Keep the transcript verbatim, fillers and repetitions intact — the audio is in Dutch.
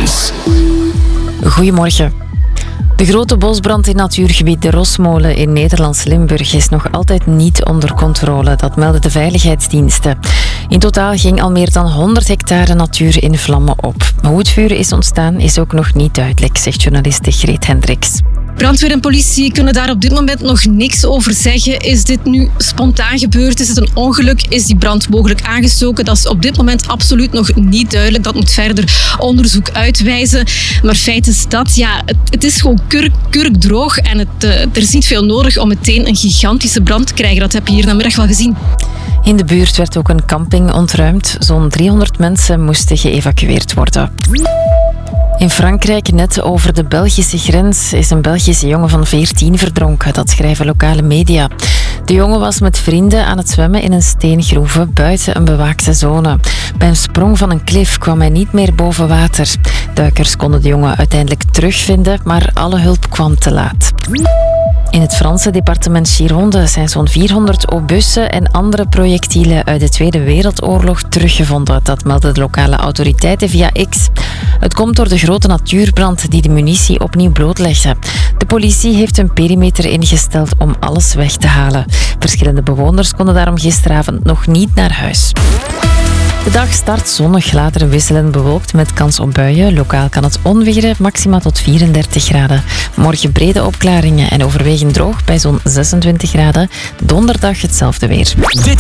Nieuws. Goedemorgen. De grote bosbrand in natuurgebied De Rosmolen in Nederlands-Limburg is nog altijd niet onder controle. Dat melden de veiligheidsdiensten. In totaal ging al meer dan honderd hectare natuur in vlammen op. Hoe het vuur is ontstaan is ook nog niet duidelijk, zegt journaliste Greet Hendricks. Brandweer en politie kunnen daar op dit moment nog niks over zeggen. Is dit nu spontaan gebeurd? Is het een ongeluk? Is die brand mogelijk aangestoken? Dat is op dit moment absoluut nog niet duidelijk. Dat moet verder onderzoek uitwijzen. Maar feit is dat, ja, het, het is gewoon kurk, kurkdroog en het, uh, er is niet veel nodig om meteen een gigantische brand te krijgen. Dat heb je hier namiddag wel gezien. In de buurt werd ook een camping ontruimd. Zo'n driehonderd mensen moesten geëvacueerd worden. In Frankrijk, net over de Belgische grens, is een Belgische jongen van veertien verdronken. Dat schrijven lokale media. De jongen was met vrienden aan het zwemmen in een steengroeve buiten een bewaakte zone. Bij een sprong van een klif kwam hij niet meer boven water. Duikers konden de jongen uiteindelijk terugvinden, maar alle hulp kwam te laat. In het Franse departement Gironde zijn zo'n vierhonderd obussen en andere projectielen uit de Tweede Wereldoorlog teruggevonden. Dat melden de lokale autoriteiten via X. Het komt door de grote natuurbrand die de munitie opnieuw blootlegde. De politie heeft een perimeter ingesteld om alles weg te halen. Verschillende bewoners konden daarom gisteravond nog niet naar huis. De dag start zonnig, later wisselend bewolkt met kans op buien. Lokaal kan het onweren, maxima tot vierendertig graden. Morgen brede opklaringen en overwegend droog bij zo'n zesentwintig graden. Donderdag hetzelfde weer.